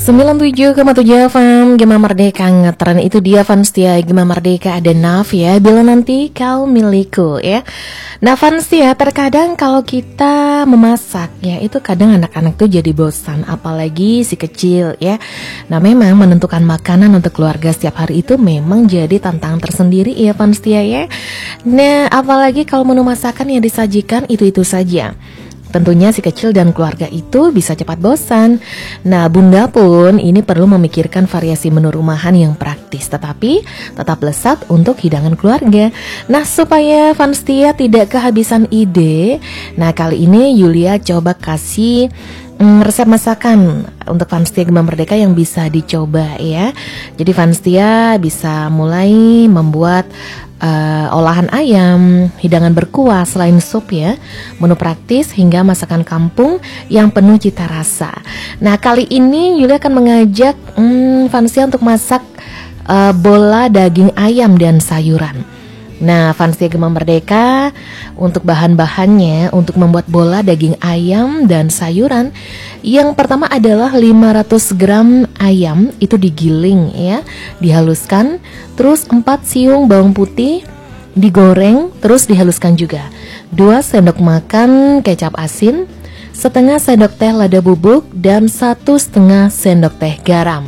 97,7 FM Gema Merdeka ngetren. Itu dia fans setia Gema Merdeka, ada Naf ya, bila nanti kau milikku ya. Nah fans setia, terkadang kalau kita memasak ya, itu kadang anak-anak tuh jadi bosan, apalagi si kecil ya. Nah memang menentukan makanan untuk keluarga setiap hari itu memang jadi tantangan tersendiri ya fans setia ya. Nah apalagi kalau menu masakan yang disajikan itu-itu saja, tentunya si kecil dan keluarga itu bisa cepat bosan. Nah bunda pun ini perlu memikirkan variasi menu rumahan yang praktis tetapi tetap lezat untuk hidangan keluarga. Nah supaya fans setia tidak kehabisan ide, nah kali ini Yulia coba kasih resep masakan untuk fans setia Gema Merdeka yang bisa dicoba ya. Jadi fans setia bisa mulai membuat olahan ayam, hidangan berkuah selain sup ya, menu praktis hingga masakan kampung yang penuh cita rasa. Nah kali ini Yulia akan mengajak fans setia untuk masak bola daging ayam dan sayuran. Nah fans setia Gema Merdeka, untuk bahan-bahannya untuk membuat bola daging ayam dan sayuran, yang pertama adalah 500 gram ayam itu digiling ya, dihaluskan. Terus 4 siung bawang putih digoreng terus dihaluskan juga. 2 sendok makan kecap asin, setengah sendok teh lada bubuk, dan 1,5 sendok teh garam.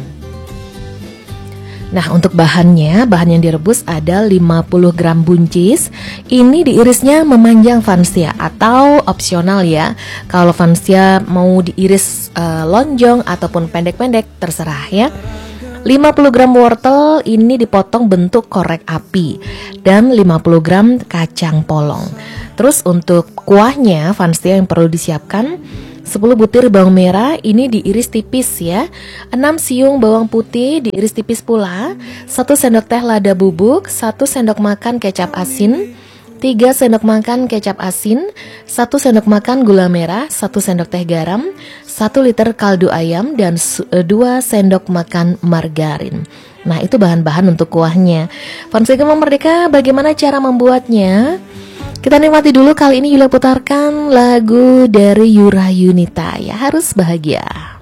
Nah untuk bahan yang direbus ada 50 gram buncis. Ini diirisnya memanjang fans setia atau opsional ya. Kalau fans setia mau diiris lonjong ataupun pendek-pendek terserah ya. 50 gram wortel ini dipotong bentuk korek api, dan 50 gram kacang polong. Terus untuk kuahnya fans setia yang perlu disiapkan 10 butir bawang merah ini diiris tipis ya, 6 siung bawang putih diiris tipis pula, 1 sendok teh lada bubuk, 1 sendok makan kecap asin, 3 sendok makan kecap asin, 1 sendok makan gula merah, 1 sendok teh garam, 1 liter kaldu ayam, dan 2 sendok makan margarin. Nah itu bahan-bahan untuk kuahnya. Fans Gema Merdeka, bagaimana cara membuatnya? Kita nikmati dulu. Kali ini Yulia putarkan lagu dari Yura Yunita ya, Harus Bahagia.